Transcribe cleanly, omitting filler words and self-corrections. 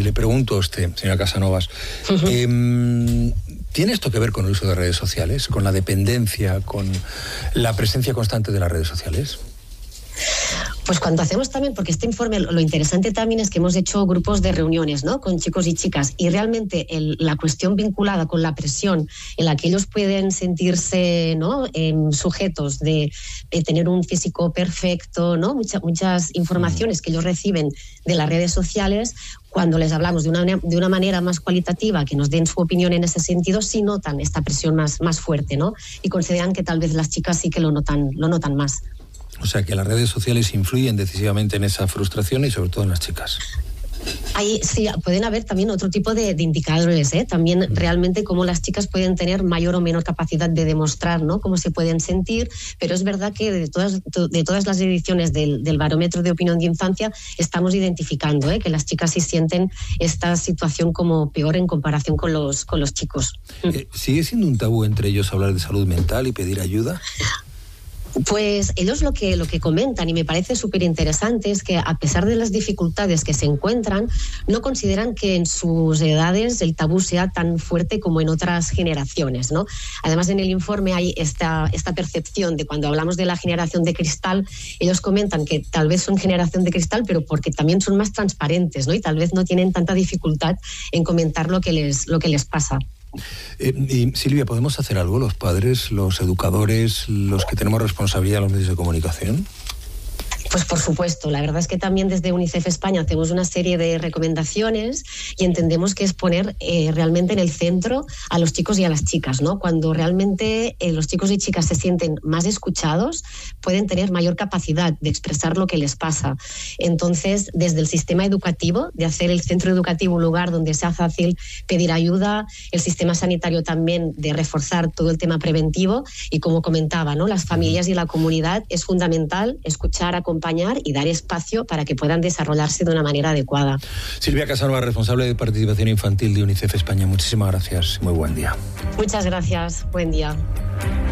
Le pregunto a usted, señora Casanovas, ¿tiene esto que ver con el uso de redes sociales, con la dependencia, con la presencia constante de las redes sociales? Pues cuando hacemos también, porque este informe, lo interesante también es que hemos hecho grupos de reuniones, ¿no?, con chicos y chicas, y realmente la cuestión vinculada con la presión en la que ellos pueden sentirse, ¿no?, sujetos de tener un físico perfecto, ¿no?, muchas informaciones que ellos reciben de las redes sociales. Cuando les hablamos de una manera más cualitativa, que nos den su opinión en ese sentido, sí notan esta presión más fuerte, ¿no?, y consideran que tal vez las chicas sí que lo notan más. O sea, que las redes sociales influyen decisivamente en esa frustración y sobre todo en las chicas. Ahí sí, pueden haber también otro tipo de indicadores, también realmente cómo las chicas pueden tener mayor o menor capacidad de demostrar, ¿no?, cómo se pueden sentir, pero es verdad que de todas las ediciones del Barómetro de Opinión de Infancia estamos identificando que las chicas sí sienten esta situación como peor en comparación con los chicos. ¿Sigue siendo un tabú entre ellos hablar de salud mental y pedir ayuda? Pues ellos lo que comentan, y me parece súper interesante, es que a pesar de las dificultades que se encuentran, no consideran que en sus edades el tabú sea tan fuerte como en otras generaciones, ¿no? Además, en el informe hay esta percepción de cuando hablamos de la generación de cristal, ellos comentan que tal vez son generación de cristal, pero porque también son más transparentes, ¿no?, y tal vez no tienen tanta dificultad en comentar lo que les pasa. Y Silvia, ¿podemos hacer algo los padres, los educadores, los que tenemos responsabilidad en los medios de comunicación? Pues por supuesto, la verdad es que también desde UNICEF España hacemos una serie de recomendaciones y entendemos que es poner realmente en el centro a los chicos y a las chicas, ¿no? Cuando realmente los chicos y chicas se sienten más escuchados, pueden tener mayor capacidad de expresar lo que les pasa. Entonces, desde el sistema educativo, de hacer el centro educativo un lugar donde sea fácil pedir ayuda, el sistema sanitario también de reforzar todo el tema preventivo y, como comentaba, ¿no?, las familias y la comunidad, es fundamental escuchar, acompañar y dar espacio para que puedan desarrollarse de una manera adecuada. Silvia Casanova, responsable de participación infantil de UNICEF España, muchísimas gracias. Muy buen día. Muchas gracias. Buen día.